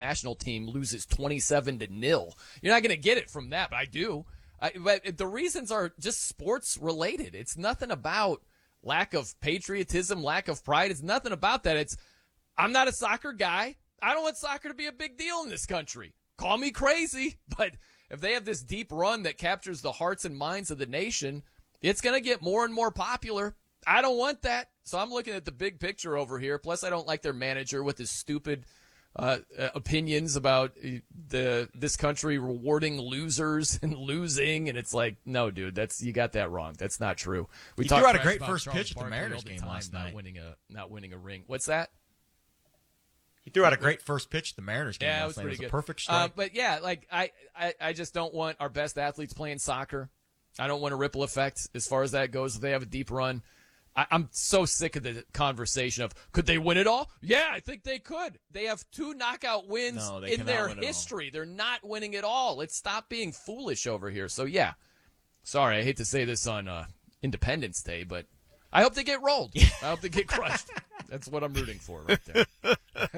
national team loses 27-0. You're not going to get it from that, but I do. But the reasons are just sports related. It's nothing about lack of patriotism, lack of pride. It's nothing about that. I'm not a soccer guy. I don't want soccer to be a big deal in this country. Call me crazy, but if they have this deep run that captures the hearts and minds of the nation, it's going to get more and more popular. I don't want that. So I'm looking at the big picture over here. Plus, I don't like their manager with his stupid opinions about this country rewarding losers and losing. And it's like, no, dude, you got that wrong. That's not true. We threw out a great first pitch at the Mariners game last night. Not winning a ring. What's that? He threw out a great first pitch at the Mariners game last night. It was a good. Perfect strike. But yeah, like I just don't want our best athletes playing soccer. I don't want a ripple effect as far as that goes. If they have a deep run, I'm so sick of the conversation of, could they win it all? Yeah, I think they could. They have 2 knockout wins in their history. They're not winning it all. Let's stop being foolish over here. So, yeah. Sorry, I hate to say this on Independence Day, but I hope they get rolled. I hope they get crushed. That's what I'm rooting for right there.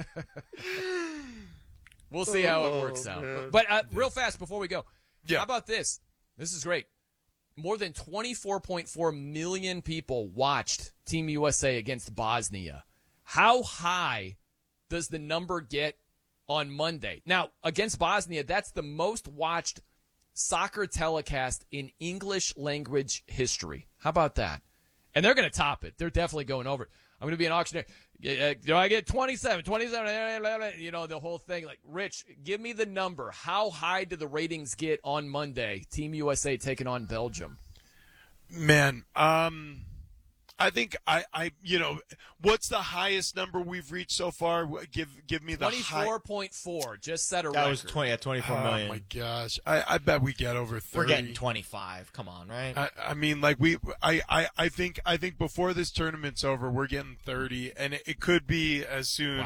We'll see how it works out. But real fast before we go, how about this? This is great. More than 24.4 million people watched Team USA against Bosnia. How high does the number get on Monday? Now, against Bosnia, that's the most watched soccer telecast in English language history. How about that? And they're going to top it. They're definitely going over it. I'm going to be an auctioneer. Do I get 27, the whole thing. Like, Rich, give me the number. How high do the ratings get on Monday? Team USA taking on Belgium. Man, I think what's the highest number we've reached so far? Give me the 24.4. Just set a record. That was 24 million. Oh my gosh. I bet we get over 30. We're getting 25. Come on, right? I mean, like I think before this tournament's over, we're getting 30, and it could be as soon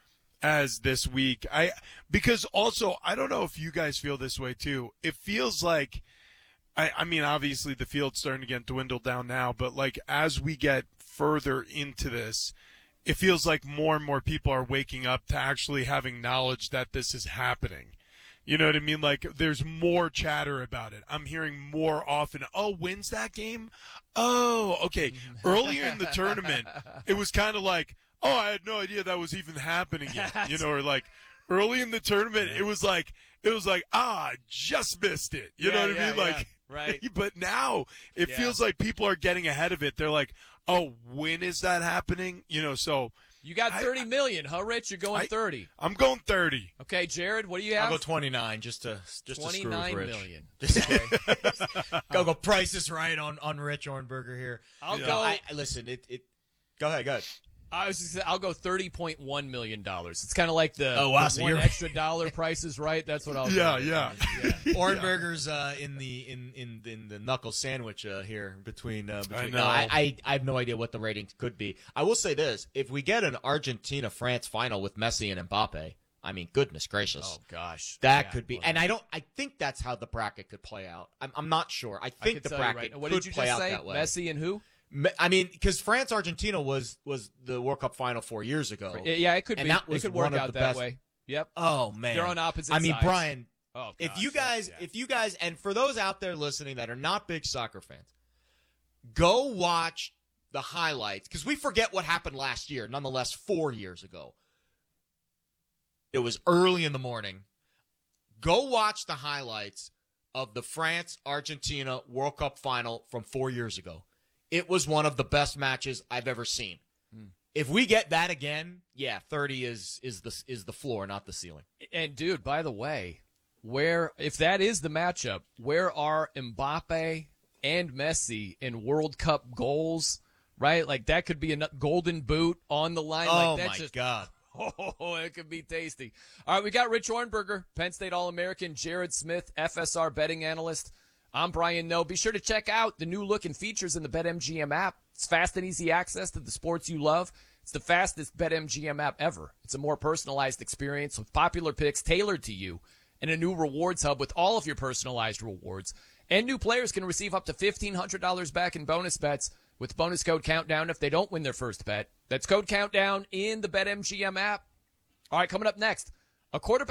as this week. Because also, I don't know if you guys feel this way too. It feels like, I mean, obviously the field's starting to get dwindled down now, but like as we get further into this, it feels like more and more people are waking up to actually having knowledge that this is happening. You know what I mean? Like, there's more chatter about it. I'm hearing more often, oh, when's that game? Oh, okay. Earlier in the tournament, it was kind of like, oh, I had no idea that was even happening yet. Or like early in the tournament, it was like, I just missed it. You know what I mean? Like, right. But now it feels like people are getting ahead of it. They're like, oh, when is that happening? So you got 30 million, huh, Rich? You're going 30. I'm going 30. Okay, Jared, what do you have? I'll go 29 just to screw with 29 Rich. million. Okay. Go Price is Right on Rich Ornberger here. I'll go. Listen, go ahead. I'll go $30.1 million. It's kind of like the one extra dollar Price is Right. That's what I'll go. Yeah. Ornberger's in the knuckle sandwich here between. I know. No, I have no idea what the ratings could be. I will say this: if we get an Argentina-France final with Messi and Mbappe, I mean, goodness gracious! Oh gosh, that could be. And I think that's how the bracket could play out. I'm not sure. I think the bracket could play out that way. Messi and who? I mean, because France-Argentina was the World Cup final 4 years ago. Yeah, it could and be. That was it could work out that best way. Yep. Oh man, they're on opposite sides. sides. Brian, gosh, if you guys, and for those out there listening that are not big soccer fans, go watch the highlights because we forget what happened last year. Nonetheless, 4 years ago, it was early in the morning. Go watch the highlights of the France-Argentina World Cup final from 4 years ago. It was one of the best matches I've ever seen. If we get that again, 30 is the floor, not the ceiling. And dude, by the way, if that is the matchup, where are Mbappe and Messi in World Cup goals? Right, like that could be a golden boot on the line. Oh like, that's my God! Oh, it could be tasty. All right, we got Rich Ornberger, Penn State All-American, Jared Smith, FSR betting analyst. I'm Brian Noe. Be sure to check out the new look and features in the BetMGM app. It's fast and easy access to the sports you love. It's the fastest BetMGM app ever. It's a more personalized experience with popular picks tailored to you and a new rewards hub with all of your personalized rewards. And new players can receive up to $1,500 back in bonus bets with bonus code Countdown if they don't win their first bet. That's code Countdown in the BetMGM app. All right, coming up next, a quarterback